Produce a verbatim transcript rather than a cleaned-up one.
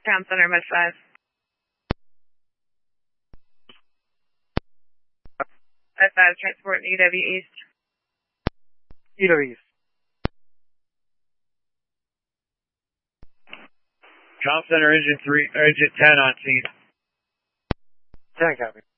Town Center, Med five. Med five, transport E W East. E W East. Town Center, engine three, engine ten on scene. ten copy.